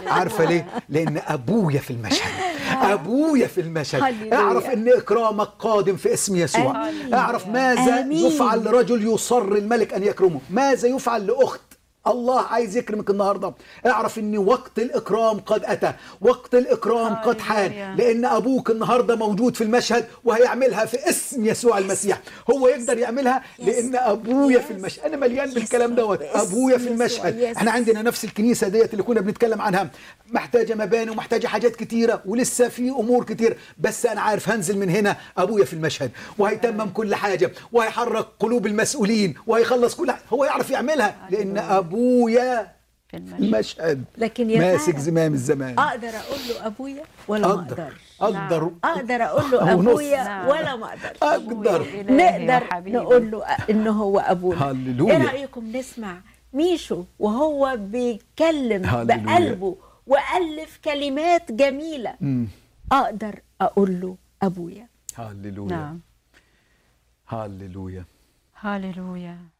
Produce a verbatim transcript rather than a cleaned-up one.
عارفه ليه؟ لان ابويا في المشهد. ابويا في المشهد. اعرف ان اكرامك قادم في اسم يسوع. اعرف ماذا يفعل لرجل يصر الملك ان يكرمه، ماذا يفعل لاخت الله عايز يكرمك النهارده. اعرف ان وقت الاكرام قد اتى، وقت الاكرام قد حان، لان ابوك النهارده موجود في المشهد وهيعملها في اسم يسوع المسيح. هو يقدر يعملها لان ابويا في المشهد. انا مليان بالكلام دوت، ابويا في المشهد. احنا عندنا نفس الكنيسه ديت اللي كنا بنتكلم عنها، محتاجه مباني ومحتاجه حاجات كتيره ولسه في امور كتير، بس انا عارف هنزل من هنا ابويا في المشهد وهيتمم كل حاجه وهيحرك قلوب المسؤولين وهيخلص كل حاجة. هو يعرف يعملها لان ابويا في المشهد، لكن ماسك زمام الزمان. اقدر اقول له ابويا ولا ما اقدرش؟ اقدر نعم. اقدر اقول له ابويا نعم. ولا ما اقدرش؟ اقدر. نقدر نقول له انه هو ابونا. هللويا. ايه رايكم نسمع ميشو وهو بيتكلم هللويا. بقلبه والف كلمات جميله. م. اقدر اقول له ابويا. هللويا. نعم. هللويا. هللويا.